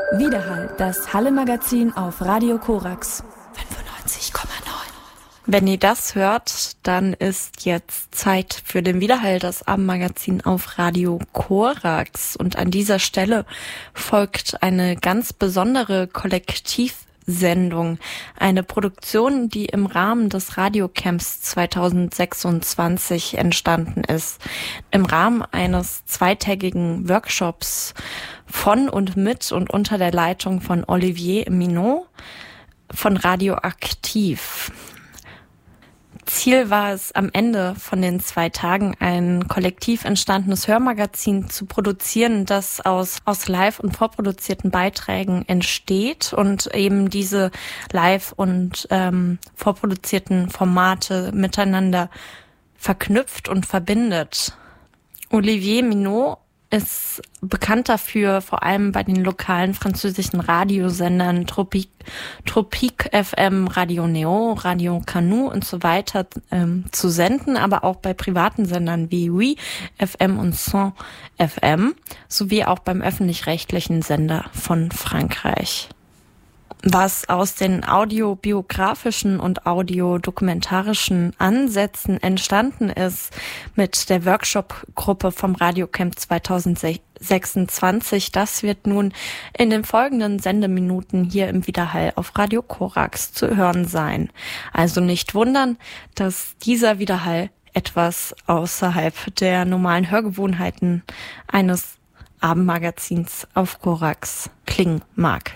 Widerhall, das Halle-Magazin auf Radio Korax 95,9. Wenn ihr das hört, dann ist jetzt Zeit für den Widerhall, das Abendmagazin auf Radio Korax. Und an dieser Stelle folgt eine ganz besondere Kollektivsendung, eine Produktion, die im Rahmen des Radiocamps 2026 entstanden ist. Im Rahmen eines zweitägigen Workshops von und mit und unter der Leitung von Olivier Minot von Radioaktiv. Ziel war es, am Ende von den 2 Tagen ein kollektiv entstandenes Hörmagazin zu produzieren, das aus live- und vorproduzierten Beiträgen entsteht und eben diese live- und vorproduzierten Formate miteinander verknüpft und verbindet. Olivier Minot ist bekannt dafür, vor allem bei den lokalen französischen Radiosendern Tropique FM, Radio Neo, Radio Canu und so weiter zu senden, aber auch bei privaten Sendern wie Oui FM und Son FM, sowie auch beim öffentlich-rechtlichen Sender von Frankreich. Was aus den audiobiografischen und audiodokumentarischen Ansätzen entstanden ist mit der Workshop-Gruppe vom Radiocamp 2026, das wird nun in den folgenden Sendeminuten hier im Widerhall auf Radio Korax zu hören sein. Also nicht wundern, dass dieser Widerhall etwas außerhalb der normalen Hörgewohnheiten eines Abendmagazins auf Korax klingen mag.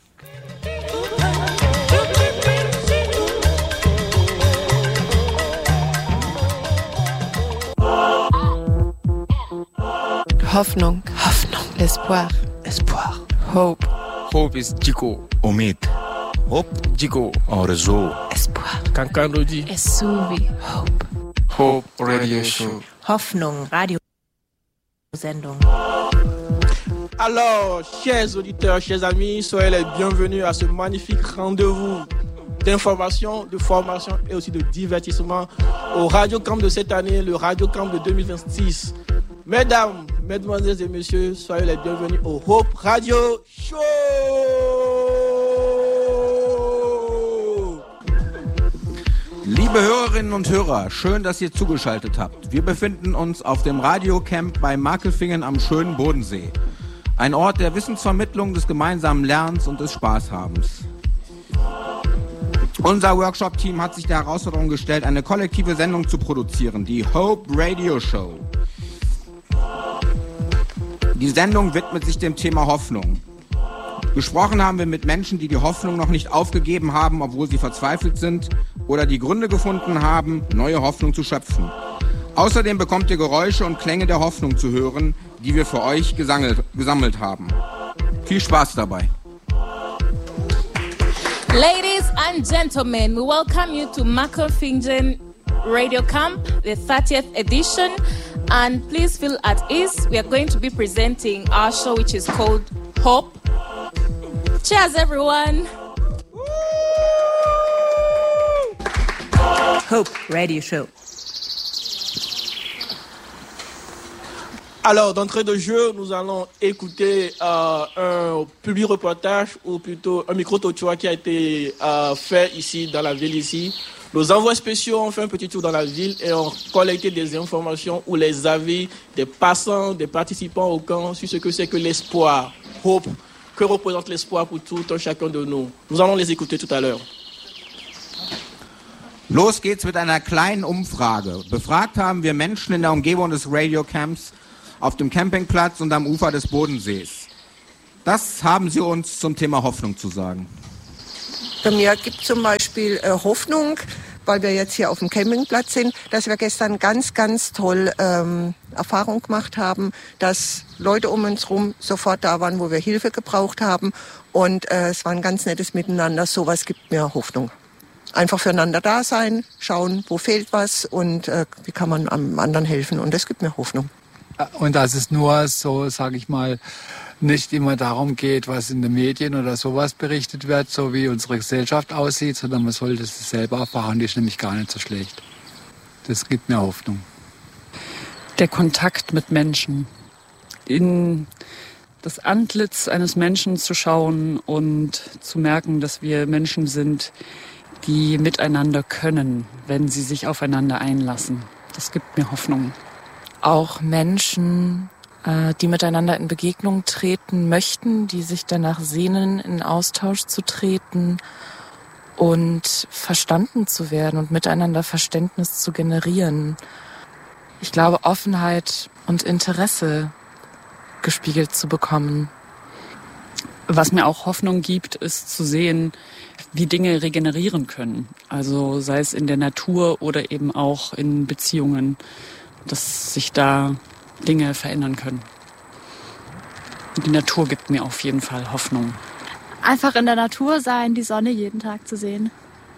Hoffnung. Espoir. Hope. Hope is Jiko. Omid. Hope Jiko. Orzo. Espoir. Kankandoji. Esuvi. Hope. Hope Radio Show. Hoffnung. Radiosendung. Alors, chers auditeurs, chers amis, soyez les bienvenus à ce magnifique rendez-vous d'information, de formation et aussi de divertissement au Radiocamp de cette année, le Radiocamp de 2026. Mesdames, mesdemoiselles et messieurs, soyez les bienvenus au Hope Radio Show. Liebe Hörerinnen und Hörer, schön, dass ihr zugeschaltet habt. Wir befinden uns auf dem Radiocamp bei Markelfingen am schönen Bodensee. Ein Ort der Wissensvermittlung, des gemeinsamen Lernens und des Spaßhabens. Unser Workshop-Team hat sich der Herausforderung gestellt, eine kollektive Sendung zu produzieren, die Hope Radio Show. Die Sendung widmet sich dem Thema Hoffnung. Gesprochen haben wir mit Menschen, die die Hoffnung noch nicht aufgegeben haben, obwohl sie verzweifelt sind oder die Gründe gefunden haben, neue Hoffnung zu schöpfen. Außerdem bekommt ihr Geräusche und Klänge der Hoffnung zu hören, die wir für euch gesammelt haben. Viel Spaß dabei. Ladies and gentlemen, we welcome you to Markelfingen Radio Camp, the 30th edition. And please feel at ease. We are going to be presenting our show, which is called Hope. Cheers, everyone. Hope Radio Show. Alors, d'entrée de jeu, nous allons écouter un public reportage ou plutôt un micro-trottoir qui a été fait ici dans la ville ici. Nos envois spéciaux ont fait un petit tour dans la ville et ont collecté des informations ou les avis des passants, des participants au camp sur ce que c'est que l'espoir, hope, que représente l'espoir pour tout un chacun de nous. Nous allons les écouter tout à l'heure. Los geht's mit einer kleinen Umfrage. Befragt haben wir Menschen in der Umgebung des Radiocamps auf dem Campingplatz und am Ufer des Bodensees. Das haben sie uns zum Thema Hoffnung zu sagen. Bei mir gibt zum Beispiel Hoffnung, weil wir jetzt hier auf dem Campingplatz sind, dass wir gestern ganz, ganz toll Erfahrung gemacht haben, dass Leute um uns herum sofort da waren, wo wir Hilfe gebraucht haben. Und es war ein ganz nettes Miteinander. Sowas gibt mir Hoffnung. Einfach füreinander da sein, schauen, wo fehlt was und wie kann man am anderen helfen. Und das gibt mir Hoffnung. Und dass es nur so, sage ich mal, nicht immer darum geht, was in den Medien oder sowas berichtet wird, so wie unsere Gesellschaft aussieht, sondern man sollte es selber erfahren, die ist nämlich gar nicht so schlecht. Das gibt mir Hoffnung. Der Kontakt mit Menschen. das Antlitz eines Menschen zu schauen und zu merken, dass wir Menschen sind, die miteinander können, wenn sie sich aufeinander einlassen. Das gibt mir Hoffnung. Auch Menschen, die miteinander in Begegnung treten möchten, die sich danach sehnen, in Austausch zu treten und verstanden zu werden und miteinander Verständnis zu generieren. Ich glaube, Offenheit und Interesse gespiegelt zu bekommen. Was mir auch Hoffnung gibt, ist zu sehen, wie Dinge regenerieren können. Also sei es in der Natur oder eben auch in Beziehungen, dass sich da Dinge verändern können. Die Natur gibt mir auf jeden Fall Hoffnung. Einfach in der Natur sein, die Sonne jeden Tag zu sehen.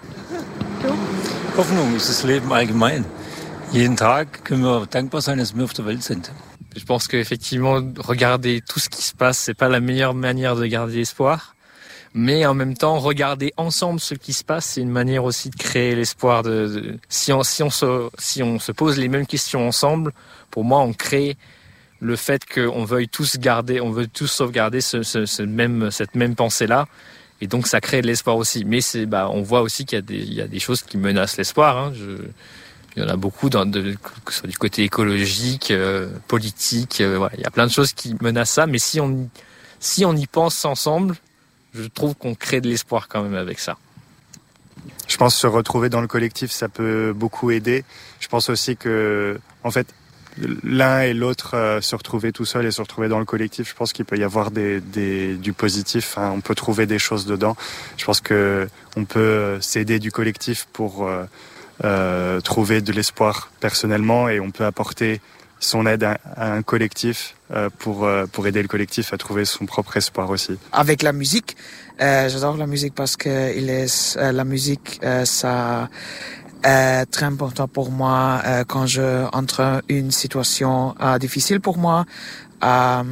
Hoffnung ist das Leben allgemein. Jeden Tag können wir dankbar sein, dass wir auf der Welt sind. Je pense qu'effectivement, regarder tout ce qui se passe, c'est pas la meilleure manière de garder l'espoir. Mais en même temps, regarder ensemble ce qui se passe, c'est une manière aussi de créer l'espoir. Si on se pose les mêmes questions ensemble, pour moi, on crée le fait qu'on veuille tous sauvegarder cette même pensée-là. Et donc, ça crée de l'espoir aussi. Mais on voit aussi qu'il y a des choses qui menacent l'espoir. Hein. Il y en a beaucoup, que ce soit du côté écologique, politique. Voilà. Il y a plein de choses qui menacent ça. Mais si on y pense ensemble, je trouve qu'on crée de l'espoir quand même avec ça. Je pense se retrouver dans le collectif, ça peut beaucoup aider. Je pense aussi que, en fait, l'un et l'autre se retrouver tout seul et se retrouver dans le collectif, je pense qu'il peut y avoir du positif. Hein, on peut trouver des choses dedans. Je pense que on peut s'aider du collectif pour trouver de l'espoir personnellement, et on peut apporter son aide à un collectif pour aider le collectif à trouver son propre espoir aussi. Avec la musique, j'adore la musique parce que la musique, ça est très important pour moi quand je entre dans une situation difficile pour moi. Ça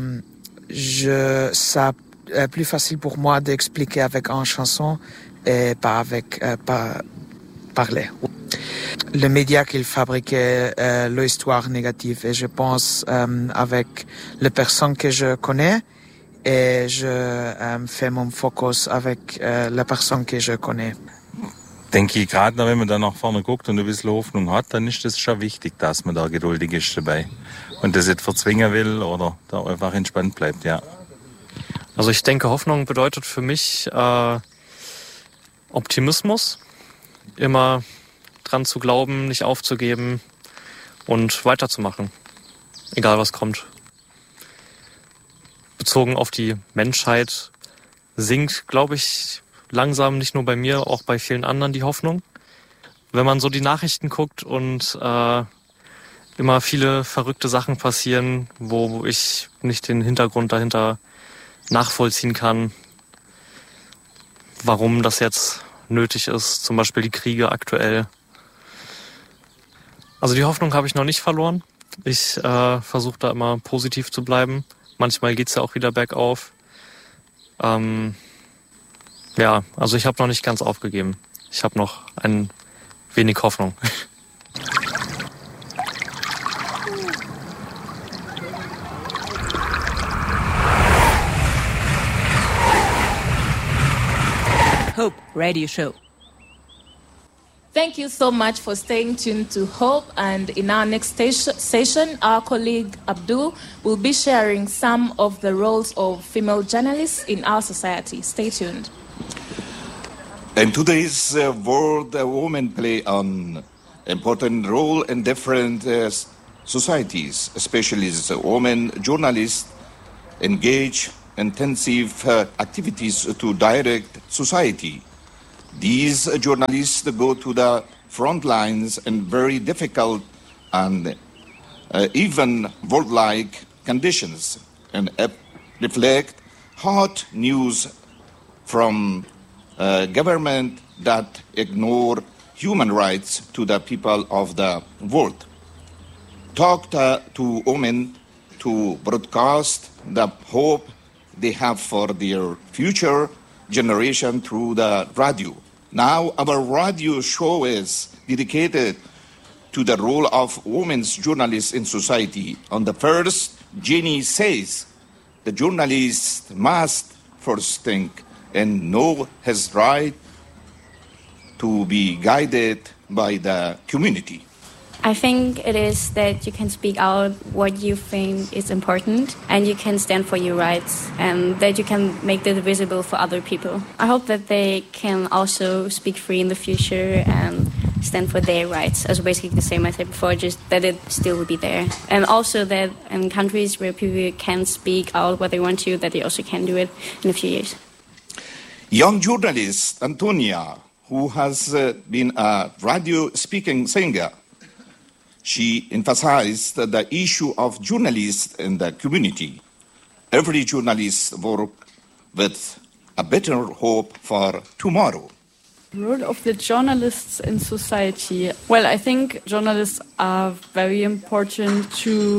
est plus facile pour moi d'expliquer avec une chanson et pas avec parler. Le média qu'il fabriquait l'histoire négative, et je pense avec les personnes que je connais, et je fais mon focus avec les personnes que je connais. Denke ich, gerade wenn man da nach vorne guckt und ein bisschen Hoffnung hat, dann ist das schon wichtig, dass man da geduldig ist dabei und das nicht verzwingen will oder da einfach entspannt bleibt, ja. Also ich denke, Hoffnung bedeutet für mich Optimismus, immer dran zu glauben, nicht aufzugeben und weiterzumachen, egal was kommt. Bezogen auf die Menschheit sinkt, glaube ich, langsam nicht nur bei mir, auch bei vielen anderen die Hoffnung. Wenn man so die Nachrichten guckt und immer viele verrückte Sachen passieren, wo ich nicht den Hintergrund dahinter nachvollziehen kann, warum das jetzt nötig ist, zum Beispiel die Kriege aktuell. Also die Hoffnung habe ich noch nicht verloren. Ich versuche da immer positiv zu bleiben. Manchmal geht's ja auch wieder bergauf. Ja, also ich habe noch nicht ganz aufgegeben. Ich habe noch ein wenig Hoffnung. Hope Radio Show. Thank you so much for staying tuned to Hope, and in our next session, our colleague Abdul will be sharing some of the roles of female journalists in our society. Stay tuned. In today's world, women play an important role in different societies, especially as women journalists engage intensive activities to direct society. These journalists go to the front lines in very difficult and even war-like conditions and reflect hot news from government that ignore human rights to the people of the world. Talk to women to broadcast the hope they have for their future generation through the radio. Now our radio show is dedicated to the role of women's journalists in society. On the first, Jenny says, the journalist must first think and know his right to be guided by the community. I think it is that you can speak out what you think is important and you can stand for your rights and that you can make that visible for other people. I hope that they can also speak free in the future and stand for their rights, as basically the same I said before, just that it still will be there. And also that in countries where people can speak out what they want to, that they also can do it in a few years. Young journalist Antonia, who has been a radio-speaking singer, she emphasized the issue of journalists in the community. Every journalist works with a better hope for tomorrow. Role of the journalists in society. Well, I think journalists are very important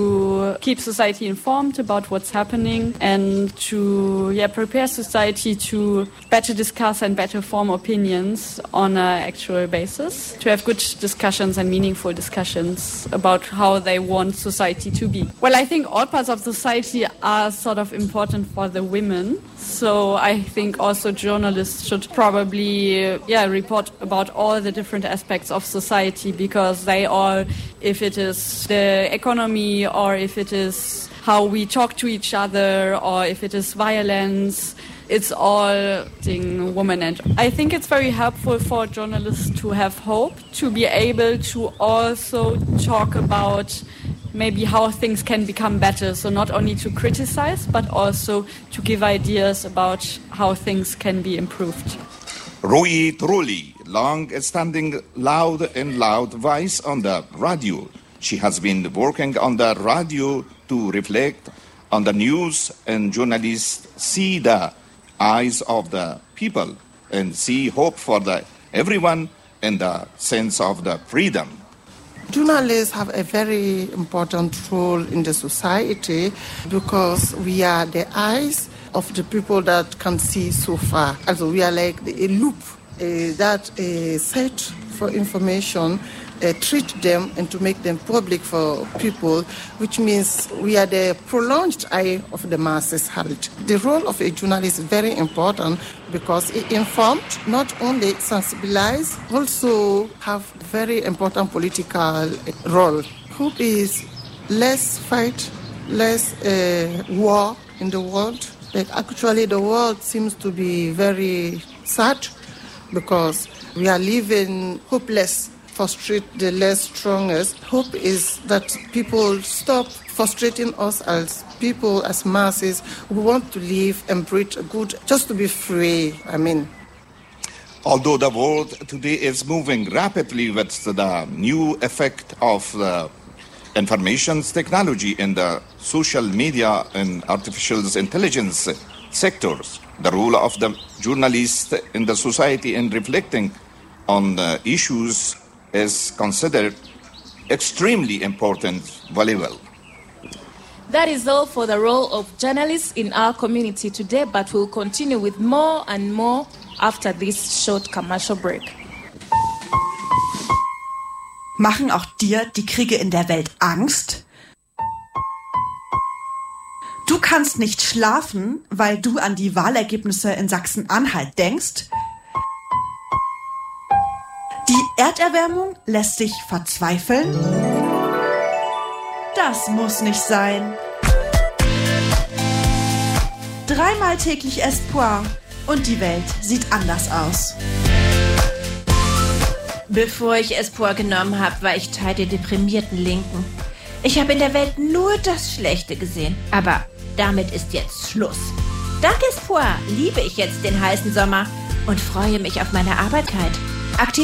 to keep society informed about what's happening and to prepare society to better discuss and better form opinions on an actual basis, to have good discussions and meaningful discussions about how they want society to be. Well, I think all parts of society are sort of important for the women. So I think also journalists should probably report about all the different aspects of society, because they all, if it is the economy or if it is how we talk to each other or if it is violence, it's all women. And I think it's very helpful for journalists to have hope, to be able to also talk about maybe how things can become better. So not only to criticize, but also to give ideas about how things can be improved. Roy Trulli, long-standing loud voice on the radio. She has been working on the radio to reflect on the news, and journalists see the eyes of the people and see hope for everyone and the sense of the freedom. Journalists have a very important role in the society because we are the eyes of the people that can see so far. Also we are like a loop that search for information, treat them and to make them public for people, which means we are the prolonged eye of the masses' heart. The role of a journalist is very important because it informed, not only sensibilize, also have very important political role. Hope is less fight, less war in the world. Like actually the world seems to be very sad because we are living hopeless. Frustrate the less strongest. Hope is that people stop frustrating us as people, as masses who want to live and breathe good, just to be free. Although the world today is moving rapidly with the new effect of the information technology in the social media and artificial intelligence sectors, the role of the journalist in the society in reflecting on the issues is considered extremely important, valuable. That is all for the role of journalists in our community today, but we'll continue with more and more after this short commercial break. Machen auch dir die Kriege in der Welt Angst? Du kannst nicht schlafen, weil du an die Wahlergebnisse in Sachsen-Anhalt denkst? Die Erderwärmung lässt dich verzweifeln? Das muss nicht sein. 3-mal täglich Espoir und die Welt sieht anders aus. Bevor ich Espoir genommen habe, war ich Teil der deprimierten Linken. Ich habe in der Welt nur das Schlechte gesehen. Aber damit ist jetzt Schluss. Dank Espoir liebe ich jetzt den heißen Sommer und freue mich auf meine Arbeitkeit.